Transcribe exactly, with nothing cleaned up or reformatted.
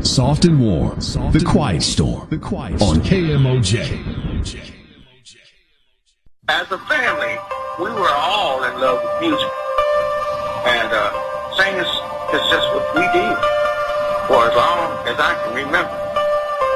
Soft and Warm, The Quiet Storm, on K M O J. As a family, we were all in love with music. And uh, singing is just what we did for as long as I can remember.